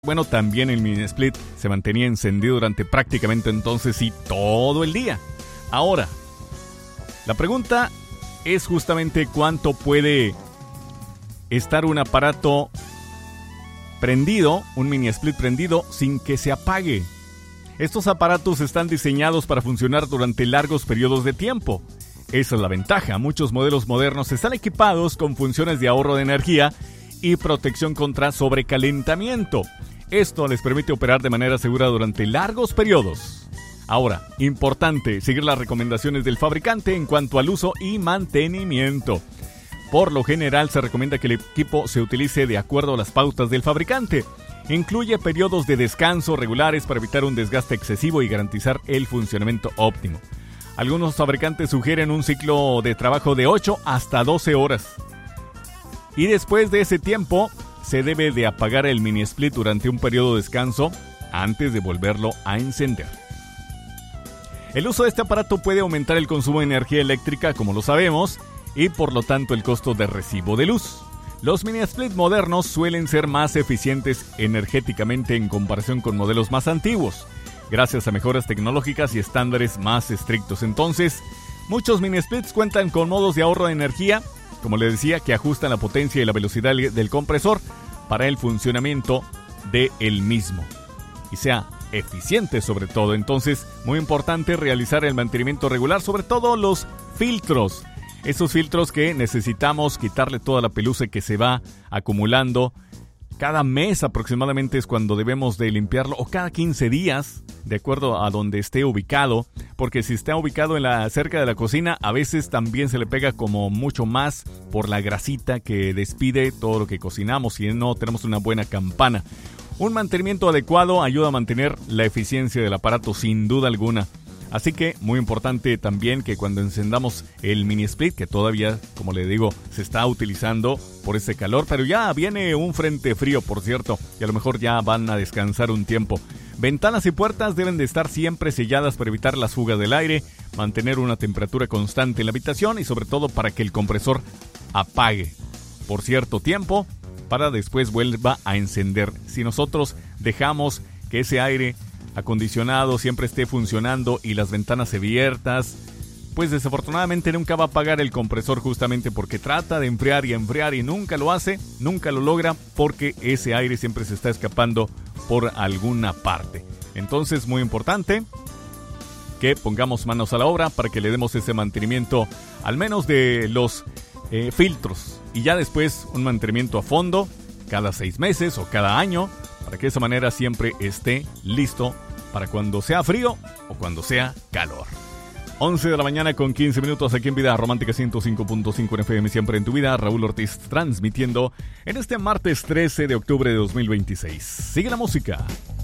Bueno, también el mini split se mantenía encendido durante prácticamente entonces sí todo el día. Ahora, la pregunta es justamente cuánto puede estar un aparato prendido, un mini split prendido, sin que se apague. Estos aparatos están diseñados para funcionar durante largos periodos de tiempo. Esa es la ventaja. Muchos modelos modernos están equipados con funciones de ahorro de energía y protección contra sobrecalentamiento. Esto les permite operar de manera segura durante largos periodos. Ahora, importante, seguir las recomendaciones del fabricante en cuanto al uso y mantenimiento. Por lo general, se recomienda que el equipo se utilice de acuerdo a las pautas del fabricante. Incluye periodos de descanso regulares para evitar un desgaste excesivo y garantizar el funcionamiento óptimo. Algunos fabricantes sugieren un ciclo de trabajo de 8 hasta 12 horas. Y después de ese tiempo, se debe de apagar el mini split durante un periodo de descanso antes de volverlo a encender. El uso de este aparato puede aumentar el consumo de energía eléctrica, como lo sabemos, y por lo tanto el costo de recibo de luz. Los mini split modernos suelen ser más eficientes energéticamente en comparación con modelos más antiguos, gracias a mejoras tecnológicas y estándares más estrictos. Entonces, muchos mini splits cuentan con modos de ahorro de energía, como les decía, que ajustan la potencia y la velocidad del compresor para el funcionamiento del mismo y sea eficiente sobre todo. Entonces, muy importante realizar el mantenimiento regular, sobre todo los filtros. Esos filtros que necesitamos quitarle toda la pelusa que se va acumulando. Cada mes aproximadamente es cuando debemos de limpiarlo, o cada 15 días, de acuerdo a donde esté ubicado, porque si está ubicado cerca de la cocina, a veces también se le pega como mucho más por la grasita que despide todo lo que cocinamos y no tenemos una buena campana. Un mantenimiento adecuado ayuda a mantener la eficiencia del aparato sin duda alguna. Así que muy importante también que cuando encendamos el mini split, que todavía, como le digo, se está utilizando por ese calor, pero ya viene un frente frío, por cierto, y a lo mejor ya van a descansar un tiempo. Ventanas y puertas deben de estar siempre selladas para evitar las fugas del aire, mantener una temperatura constante en la habitación y sobre todo para que el compresor apague por cierto tiempo para después vuelva a encender. Si nosotros dejamos que ese aire acondicionado siempre esté funcionando y las ventanas abiertas, pues desafortunadamente nunca va a apagar el compresor, justamente porque trata de enfriar y nunca lo hace, nunca lo logra, porque ese aire siempre se está escapando por alguna parte. Entonces, muy importante que pongamos manos a la obra para que le demos ese mantenimiento al menos de los filtros, y ya después un mantenimiento a fondo cada 6 meses o cada año, para que de esa manera siempre esté listo para cuando sea frío o cuando sea calor. 11 de la mañana con 15 minutos aquí en Vida Romántica 105.5 en FM, siempre en tu vida. Raúl Ortiz transmitiendo en este martes 13 de octubre de 2026. Sigue la música.